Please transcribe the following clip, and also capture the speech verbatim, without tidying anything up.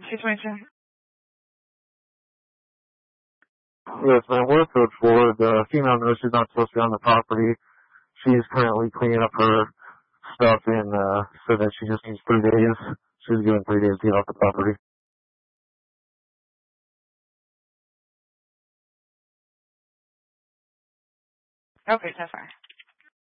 Situation? Yes, ma'am. Westwood, Florida. The female knows she's not supposed to be on the property. She's currently cleaning up her stuff and uh, said that she just needs three days. She's given three days to get off the property. Okay, that's fine.